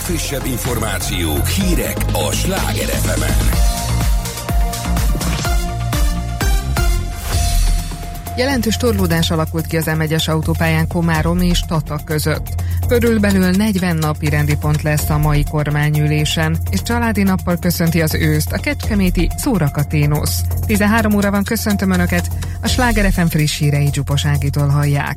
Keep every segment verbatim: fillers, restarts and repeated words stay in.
legfrissebb információk, hírek a Sláger ef emen. Jelentős torlódás alakult ki az em egyes autópályán Komárom és Tata között. Körülbelül negyven napi rendi pont lesz a mai kormányülésen, és családi nappal köszönti az őszt a kecskeméti Szórakaténosz. tizenhárom óra van, köszöntöm Önöket, a Sláger ef em friss hírei Csupos Ágitól hallják.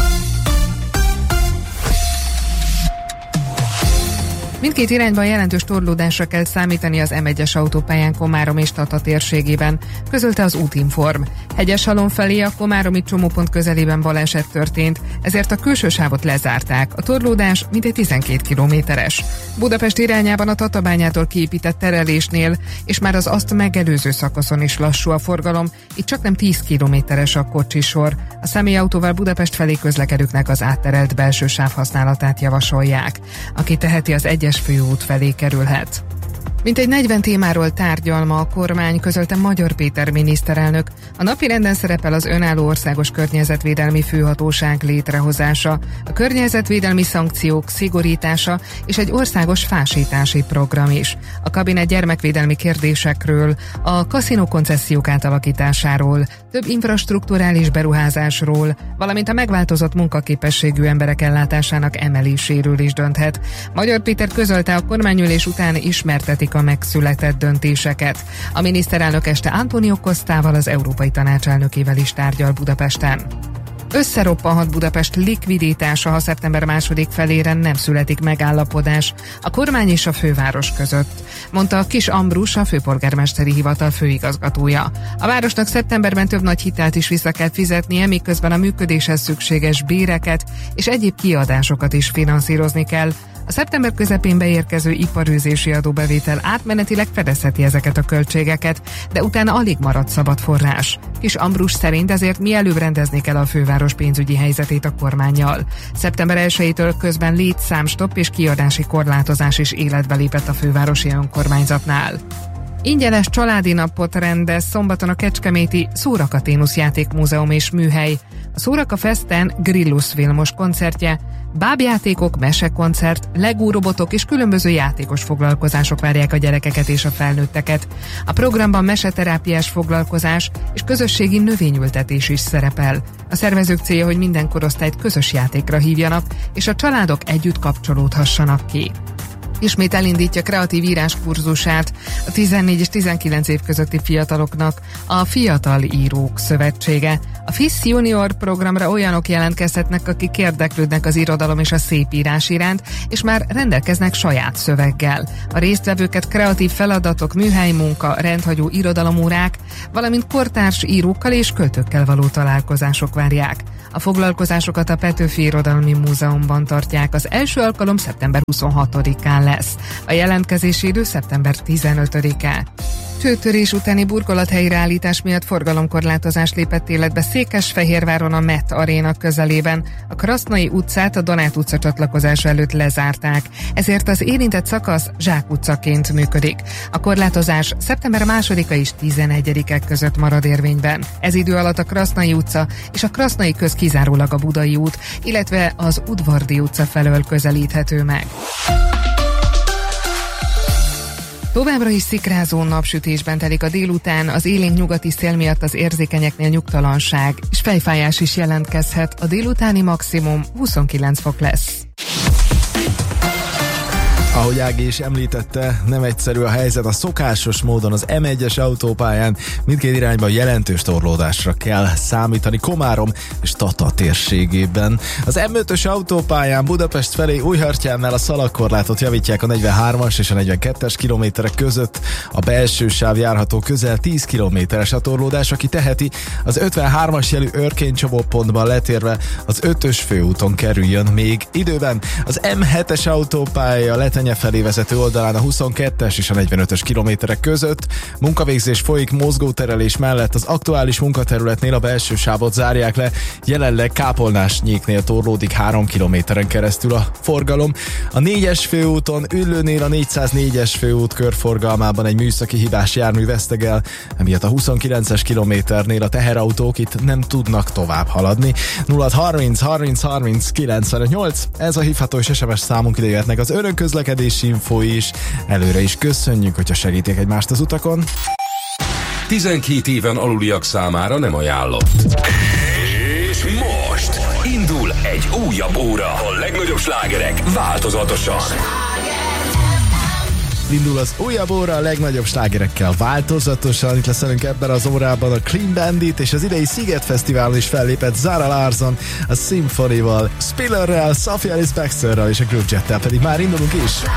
Mindkét irányban jelentős torlódásra kell számítani az em egyes autópályán Komárom és Tata térségében, közölte az Útinform. Hegyeshalom felé a komáromi csomópont közelében baleset történt, ezért a külső sávot lezárták. A torlódás mintegy tizenkét kilométeres. Budapest irányában a Tatabányától kiépített terelésnél, és már az azt megelőző szakaszon is lassú a forgalom, itt csaknem tíz kilométeres a kocsisor. A személyautóval Budapest felé közlekedőknek az átterelt belső sáv használatát javasolják. Aki teheti, az egyes főút felé kerülhet. Mintegy negyven témáról tárgyal ma a kormány, közölte Magyar Péter miniszterelnök. A napirenden szerepel az önálló országos környezetvédelmi főhatóság létrehozása, a környezetvédelmi szankciók szigorítása és egy országos fásítási program is. A kabinet gyermekvédelmi kérdésekről, a kaszinó koncesziók átalakításáról, több infrastrukturális beruházásról, valamint a megváltozott munkaképességű emberek ellátásának emeléséről is dönthet. Magyar Péter közölte, a kormányülés után ismertetik a megszületett döntéseket. A miniszterelnök este Antonio Costával, az Európai Tanács elnökével is tárgyal Budapesten. Összeroppanhat Budapest likviditása, ha szeptember második felére nem születik megállapodás a kormány és a főváros között, mondta Kis Ambrus, a főpolgármesteri hivatal főigazgatója. A városnak szeptemberben több nagy hitelt is vissza kell fizetnie, miközben a működéshez szükséges béreket és egyéb kiadásokat is finanszírozni kell. A szeptember közepén beérkező iparűzési adóbevétel átmenetileg fedezheti ezeket a költségeket, de utána alig marad szabad forrás. Kis Ambrus szerint ezért mielőbb rendezni kell a főváros pénzügyi helyzetét a kormánnyal. szeptember elsejétől közben létszámstopp és kiadási korlátozás is életbe lépett a fővárosi önkormányzatnál. Ingyenes családi napot rendez szombaton a kecskeméti Szórakaténosz játékmúzeum és műhely. A Szóraka Festen Grillus Vilmos koncertje, bábjátékok, mesekoncert, Lego robotok és különböző játékos foglalkozások várják a gyerekeket és a felnőtteket. A programban meseterápiás foglalkozás és közösségi növényültetés is szerepel. A szervezők célja, hogy minden korosztályt közös játékra hívjanak, és a családok együtt kapcsolódhassanak ki. Ismét elindítja kreatív írás kurzusát a tizennégy és tizenkilenc év közötti fiataloknak a Fiatal Írók Szövetsége. A ef i es Junior programra olyanok jelentkezhetnek, akik érdeklődnek az irodalom és a szépírás iránt, és már rendelkeznek saját szöveggel. A résztvevőket kreatív feladatok, műhelymunka, rendhagyó irodalomórák, valamint kortárs írókkal és költőkkel való találkozások várják. A foglalkozásokat a Petőfi Irodalmi Múzeumban tartják. Az első alkalom szeptember huszonhatodikán lesz. A jelentkezési idő szeptember tizenötödike. Hőtörés utáni burkolathelyreállítás miatt forgalomkorlátozás lépett életbe Székesfehérváron a Met Aréna közelében. A Krasznai utcát a Donát utca csatlakozása előtt lezárták, ezért az érintett szakasz Zsák utcaként működik. A korlátozás szeptember másodika és tizenegyedike között marad érvényben. Ez idő alatt a Krasznai utca és a Krasznai köz kizárólag a Budai út, illetve az Udvardi utca felől közelíthető meg. Továbbra is szikrázó napsütésben telik a délután, az élénk nyugati szél miatt az érzékenyeknél nyugtalanság és fejfájás is jelentkezhet, a délutáni maximum huszonkilenc fok lesz. Ahogy Ági is említette, nem egyszerű a helyzet a szokásos módon az em egyes autópályán, mindkét irányban jelentős torlódásra kell számítani Komárom és Tata térségében. Az em ötös autópályán Budapest felé Újhartyánnál a szalagkorlátot javítják a negyvenhármas és a negyvenkettes kilométerek között, a belső sáv járható, közel tíz kilométeres a torlódás, aki teheti, az ötvenhármas jelű Örkény csomópontban letérve az ötös főúton kerüljön még időben. Az em hetes autópálya Letenye felé vezető oldalán a huszonkettes és a negyvenötös kilométerek között munkavégzés folyik mozgóterelés mellett, az aktuális munkaterületnél a belső sávot zárják le, jelenleg Kápolnás-Nyéknél torlódik három kilométeren keresztül a forgalom. A négyes főúton Üllőnél a négyszáznégyes főút körforgalmában egy műszaki hibás jármű vesztegel, emiatt a huszonkilences kilométernél a teherautók itt nem tudnak tovább haladni. nulla harminc harminc harminc kilencvenöt nyolc, ez a hívható és es em es számunk, ide jöhetnek az önök közlekedés közlekedési info is. Előre is köszönjük, hogyha segítik egymást az utakon. tizenkét éven aluliak számára nem ajánlott. És most indul egy újabb óra. A legnagyobb slágerek változatosan. Indul az újabb óra a legnagyobb slágerekkel változatosan. Itt lesz velünk ebben az órában a Clean Bandit, és az idei Sziget Fesztiválon is fellépett Zara Larsson a Symphony-val, Spillerrel, Sophie Ellis-Bextorral és a Groove Jettel pedig már indulunk is.